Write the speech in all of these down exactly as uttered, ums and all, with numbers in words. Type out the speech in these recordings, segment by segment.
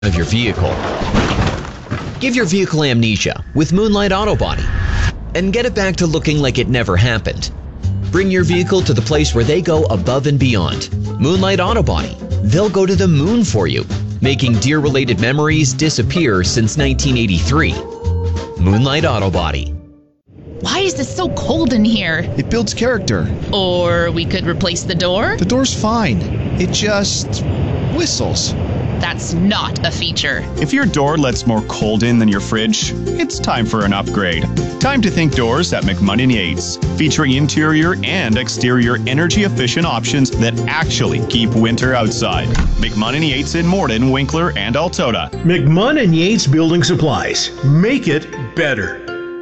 of your vehicle. Give your vehicle amnesia with Moonlight Auto Body and get it back to looking like it never happened. Bring your vehicle to the place where they go above and beyond. Moonlight Auto Body. They'll go to the moon for you, making deer-related memories disappear since nineteen eighty-three. Moonlight Auto Body. Why is this so cold in here? It builds character. Or we could replace the door? The door's fine. It just whistles. That's not a feature. If your door lets more cold in than your fridge, it's time for an upgrade. Time to think doors at McMunn and Yates, featuring interior and exterior energy-efficient options that actually keep winter outside. McMunn and Yates in Morden, Winkler, and Altona. McMunn and Yates Building Supplies. Make it better.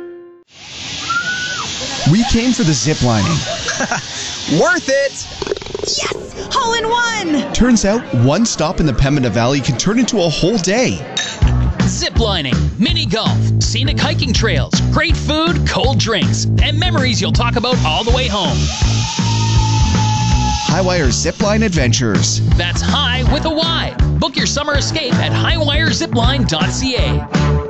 We came for the zip lining. Worth it! Yes! Hole in one! Turns out one stop in the Pembina Valley can turn into a whole day. Ziplining, mini golf, scenic hiking trails, great food, cold drinks, and memories you'll talk about all the way home. Highwire Zipline Adventures. That's high with a Y. Book your summer escape at highwire zipline dot c a.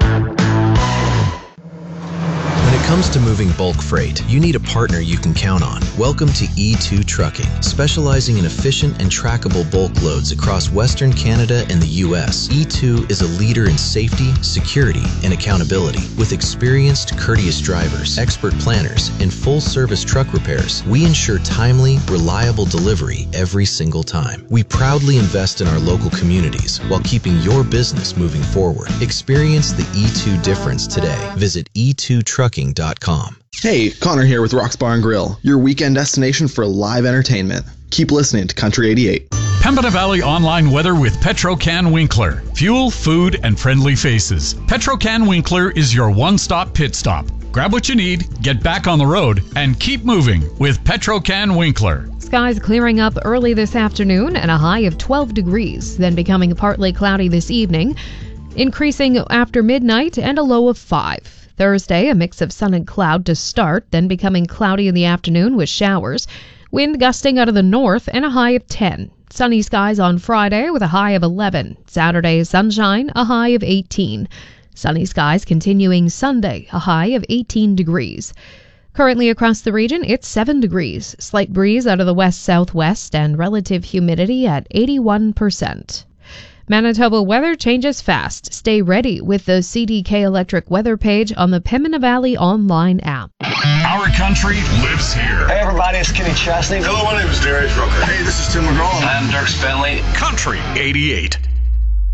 When it comes to moving bulk freight, you need a partner you can count on. Welcome to E two Trucking, specializing in efficient and trackable bulk loads across Western Canada and the U S. E two is a leader in safety, security, and accountability. With experienced, courteous drivers, expert planners, and full-service truck repairs, we ensure timely, reliable delivery every single time. We proudly invest in our local communities while keeping your business moving forward. Experience the E two difference today. Visit e two trucking dot com. Hey, Connor here with Rock's Bar and Grill, your weekend destination for live entertainment. Keep listening to Country eighty-eight. Pembina Valley online weather with Petrocan Winkler. Fuel, food, and friendly faces. Petrocan Winkler is your one-stop pit stop. Grab what you need, get back on the road, and keep moving with Petrocan Winkler. Skies clearing up early this afternoon and a high of twelve degrees, then becoming partly cloudy this evening, increasing after midnight and a low of five. Thursday, a mix of sun and cloud to start, then becoming cloudy in the afternoon with showers. Wind gusting out of the north and a high of ten. Sunny skies on Friday with a high of eleven. Saturday, sunshine, a high of eighteen. Sunny skies continuing Sunday, a high of eighteen degrees. Currently across the region, it's seven degrees. Slight breeze out of the west-southwest and relative humidity at eighty-one percent. Manitoba weather changes fast. Stay ready with the C D K Electric weather page on the Pembina Valley online app. Our country lives here. Hey everybody, it's Kenny Chesney. Hello, my name is Darius Rucker. Hey, this is Tim McGraw. I'm Dirk Spenley. Country eighty-eight.